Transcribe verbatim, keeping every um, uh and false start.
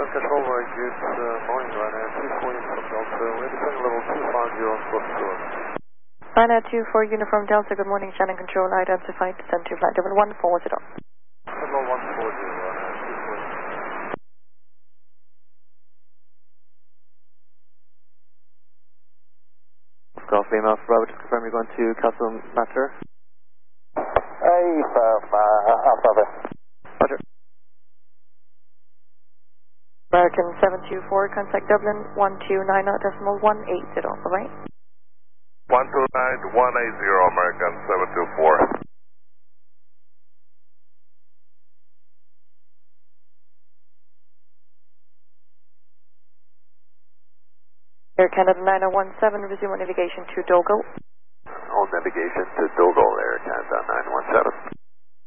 control, uh, good uh, morning, Ryanair two four Uniform Delta. We're descending level two five zero on close to us. Ryanair two four Uniform Delta, good morning, Shannon Control, identified, descend to flight level one four zero. Level one four zero, Ryanair two four. Golf Lima Alpha Bravo, just confirm you're going to Castle Matter. Hey, uh, Alpha Bravo. Roger. American seven two four, contact Dublin one two nine decimal one eight zero, bye-bye. one two nine one eight zero, American seven two four. Air Canada nine oh one seven, resume navigation to Dogo. Hold navigation to Dogo, Air Canada nine one seven.